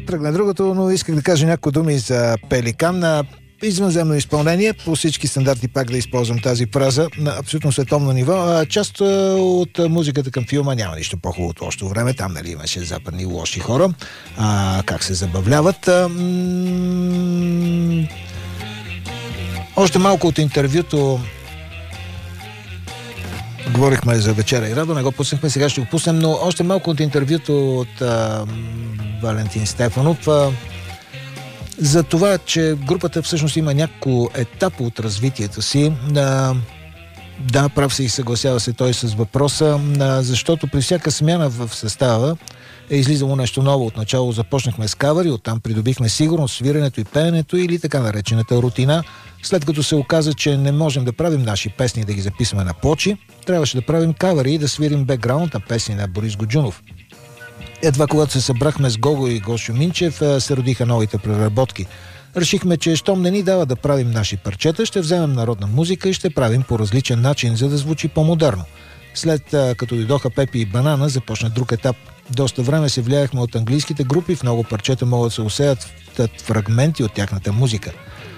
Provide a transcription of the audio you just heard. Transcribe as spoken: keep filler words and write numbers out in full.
тръгна другото, но исках да кажа някои думи за Пеликан. На извънземно изпълнение, по всички стандарти пак да използвам тази фраза, на абсолютно световно ниво. Част от музиката към филма няма нищо по-хубаво от лошото време. Там, нали, имаше западни лоши хора. А, как се забавляват. А, м- още малко от интервюто. Говорихме за Вечера и Радо, не го пуснахме, сега ще го пуснем, но още малко от интервюто от а, Валентин Стефанов а, за това, че групата всъщност има няколко етапа от развитието си. А, да, прав се и съгласява се той с въпроса, а, защото при всяка смяна в състава е излизало нещо ново. Отначало започнахме с кавъри, оттам придобихме сигурност, свирането и пеенето или така наречената рутина. След като се оказа, че не можем да правим наши песни да ги записваме на плочи, трябваше да правим кавъри и да свирим бекграунд на песни на Борис Годжунов. Едва когато се събрахме с Гого и Гошо Минчев, се родиха новите преработки. Решихме, че щом не ни дава да правим наши парчета, ще вземем народна музика и ще правим по различен начин, за да звучи по-модерно. След като дойдоха Пепи и Банана, започна друг етап. Доста време се влияехме от английските групи, в много парчета могат да се усеят фрагменти от тяхната музика.